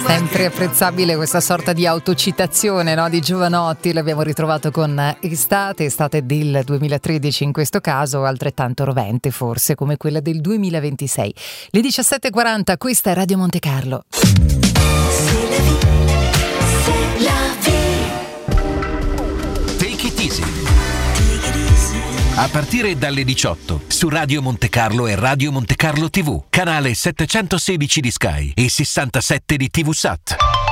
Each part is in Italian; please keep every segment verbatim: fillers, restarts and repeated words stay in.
Sempre apprezzabile questa sorta di autocitazione, no, di Jovanotti. L'abbiamo ritrovato con Estate, estate del duemilatredici in questo caso, altrettanto rovente forse come quella del duemilaventisei. Le diciassette e quaranta, questa è Radio Monte Carlo. Take it easy. A partire dalle diciotto su Radio Monte Carlo e Radio Monte Carlo tivù, canale settecentosedici di Sky e sessantasette di TVSat.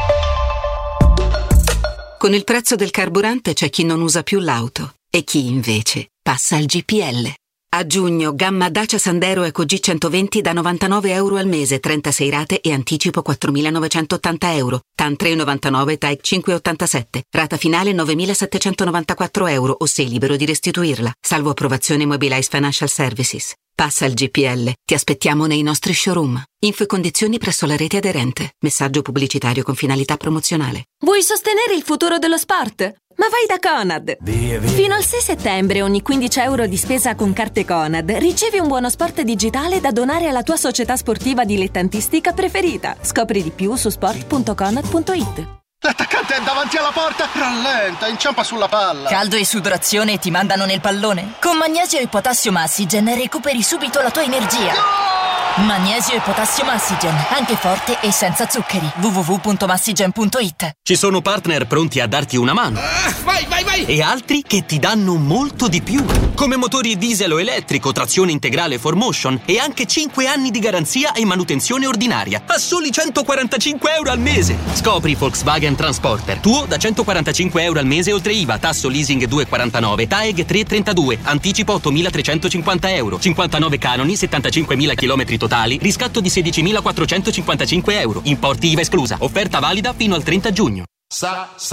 Con il prezzo del carburante c'è chi non usa più l'auto e chi invece passa al G P L. A giugno, gamma Dacia Sandero Eco G centoventi da novantanove euro al mese, trentasei rate e anticipo quattromilanovecentottanta euro. T A N tre virgola novantanove, T A E cinque virgola ottantasette. Rata finale novemilasettecentonovantaquattro euro o sei libero di restituirla. Salvo approvazione Mobilize Financial Services. Passa al G P L. Ti aspettiamo nei nostri showroom. Info e condizioni presso la rete aderente. Messaggio pubblicitario con finalità promozionale. Vuoi sostenere il futuro dello sport? Ma vai da Conad! Via, via. Fino al sei settembre ogni quindici euro di spesa con carte Conad ricevi un buono sport digitale da donare alla tua società sportiva dilettantistica preferita. Scopri di più su sport punto conad punto it. L'attaccante è davanti alla porta, rallenta, inciampa sulla palla. Caldo e sudorazione e ti mandano nel pallone? Con Magnesio e Potassio Massigen recuperi subito la tua energia. No! Magnesio e Potassio Massigen, anche forte e senza zuccheri. w w w punto massigen punto it. Ci sono partner pronti a darti una mano. Uh, vai, vai, vai! E altri che ti danno molto di più. Come motori diesel o elettrico, trazione integrale four motion e anche cinque anni di garanzia e manutenzione ordinaria. A soli centoquarantacinque euro al mese. Scopri Volkswagen Transporter. Tuo da centoquarantacinque euro al mese oltre I V A, tasso leasing due virgola quarantanove, T A E G tre virgola trentadue, anticipo ottomilatrecentocinquanta euro, cinquantanove canoni, settantacinquemila chilometri totali, riscatto di sedicimilaquattrocentocinquantacinque euro, importi I V A esclusa, offerta valida fino al trenta giugno. Sa, sa.